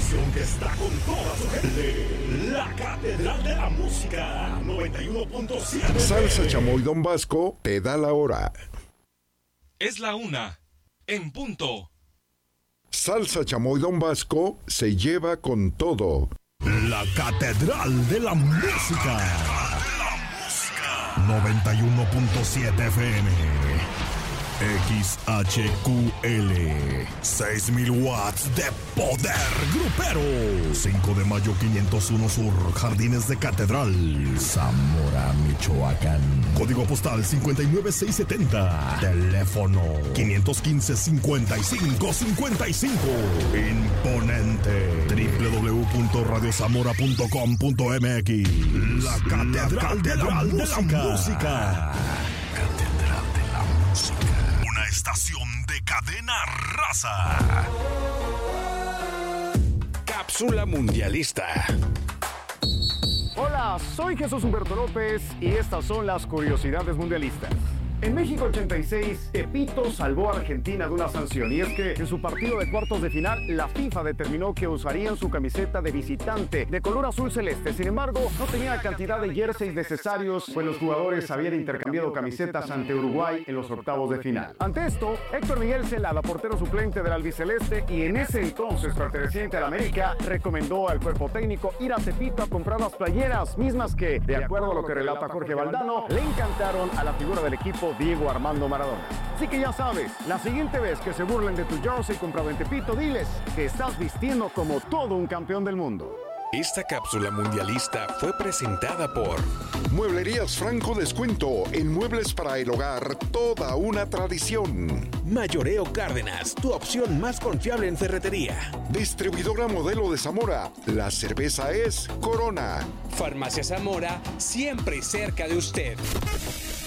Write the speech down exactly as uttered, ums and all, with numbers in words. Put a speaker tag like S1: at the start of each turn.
S1: estación que está con toda su gente. La Catedral de la Música, noventa y uno punto siete.
S2: Salsa Chamoy Don Vasco te da la hora.
S3: Es la una, en punto.
S2: Salsa Chamoy Don Vasco se lleva con todo.
S4: La Catedral de la Música. noventa y uno punto siete F M. X H Q L. seis mil watts de poder grupero. cinco de mayo quinientos uno Sur, Jardines de Catedral, Zamora, Michoacán. Código postal cincuenta y nueve seis setenta. Teléfono quinientos quince, cincuenta y cinco cincuenta y cinco. Imponente. doble u doble u doble u punto radio zamora punto com punto m x. La Catedral, la Catedral de, la de, la de la Música. Catedral de la Música. Una estación de cadena raza.
S5: Cápsula mundialista.
S6: Hola, soy Jesús Humberto López y estas son las curiosidades mundialistas. En México ochenta y seis, Tepito salvó a Argentina de una sanción, y es que en su partido de cuartos de final, la FIFA determinó que usarían su camiseta de visitante de color azul celeste. Sin embargo, no tenía la cantidad de jerseys necesarios, pues los jugadores habían intercambiado camisetas ante Uruguay en los octavos de final. Ante esto, Héctor Miguel Celada, portero suplente del albiceleste y en ese entonces perteneciente al América, recomendó al cuerpo técnico ir a Tepito a comprar las playeras, mismas que, de acuerdo a lo que relata Jorge Valdano, le encantaron a la figura del equipo Diego Armando Maradona. Así que ya sabes, la siguiente vez que se burlen de tu jersey comprado en Tepito, diles que estás vistiendo como todo un campeón del mundo.
S5: Esta cápsula mundialista fue presentada por
S2: Mueblerías Franco Descuento, en muebles para el hogar, toda una tradición.
S5: Mayoreo Cárdenas, tu opción más confiable en ferretería.
S2: Distribuidora Modelo de Zamora, la cerveza es Corona.
S5: Farmacia Zamora, siempre cerca de usted.